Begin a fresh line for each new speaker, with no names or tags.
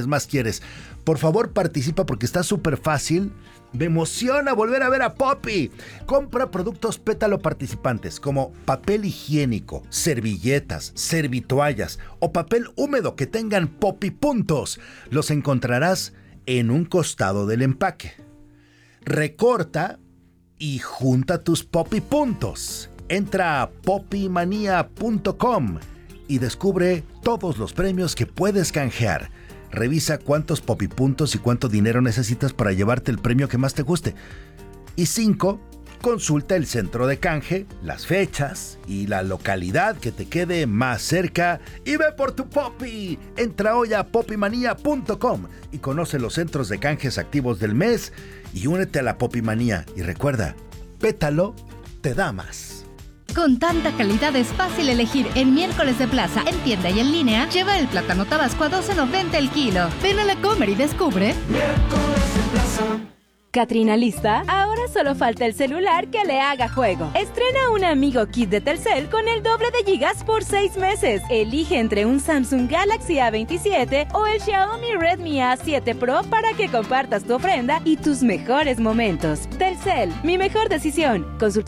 más quieres. Por favor, participa porque está súper fácil. Me emociona volver a ver a Poppy. Compra productos Pétalo participantes como papel higiénico, servilletas, servitoallas o papel húmedo que tengan Poppy puntos. Los encontrarás en un costado del empaque. Recorta y junta tus Poppy puntos. Entra a poppymania.com y descubre todos los premios que puedes canjear. Revisa cuántos Poppy puntos y cuánto dinero necesitas para llevarte el premio que más te guste. Y 5. Consulta el centro de canje, las fechas y la localidad que te quede más cerca y ve por tu Poppy. Entra hoy a poppymania.com y conoce los centros de canjes activos del mes y únete a la Poppymanía. Y recuerda, Pétalo te da más.
Con tanta calidad es fácil elegir. En Miércoles de Plaza, en tienda y en línea, lleva el plátano tabasco a $12.90 el kilo. Ven a la Comer y descubre.
Miércoles de Plaza.
¿Catrina lista? Ahora solo falta el celular que le haga juego. Estrena un Amigo Kit de Telcel con el doble de gigas por 6 meses. Elige entre un Samsung Galaxy A27 o el Xiaomi Redmi A7 Pro para que compartas tu ofrenda y tus mejores momentos. Telcel, mi mejor decisión. Consulta